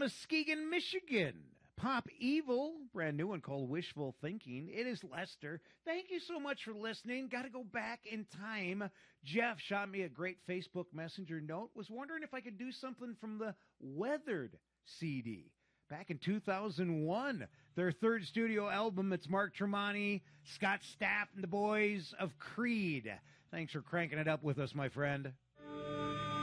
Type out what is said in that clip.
Muskegon, Michigan. Pop Evil, brand new one called Wishful Thinking. It is Lester. Thank you so much for listening. Got to go back in time. Jeff shot me a great Facebook Messenger note. Was wondering if I could do something from the Weathered CD. Back in 2001, their third studio album. It's Mark Tremonti, Scott Stapp, and the boys of Creed. Thanks for cranking it up with us, my friend.